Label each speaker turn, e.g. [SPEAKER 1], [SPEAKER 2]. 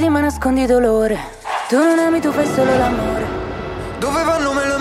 [SPEAKER 1] ma nascondi dolore. Tu non ami, tu fai solo l'amore.
[SPEAKER 2] Dove vanno me lo